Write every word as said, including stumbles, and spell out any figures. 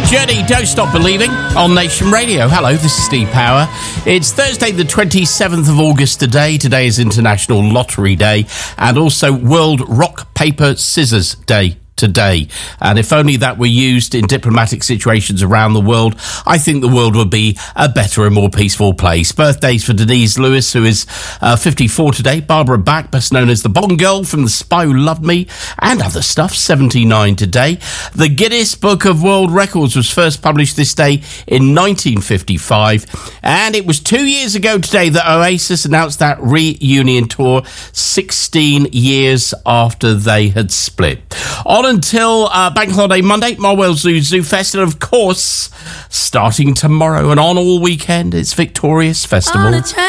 Journey, Don't Stop Believing on Nation Radio. Hello, this is Steve Power. It's Thursday the twenty-seventh of August today. Today is International Lottery Day and also World Rock, Paper, Scissors Day today. And if only that were used in diplomatic situations around the world, I think the world would be a better and more peaceful place. Birthdays for Denise Lewis, who is uh, fifty-four today. Barbara Bach, best known as the Bond Girl from The Spy Who Loved Me, and other stuff, seventy-nine today. The Guinness Book of World Records was first published this day in nineteen fifty-five. And it was two years ago today that Oasis announced that reunion tour, sixteen years after they had split. On until uh, Bank Holiday Monday, Marwell Zoo Zoo Fest, and of course, starting tomorrow and on all weekend, it's Victorious Festival.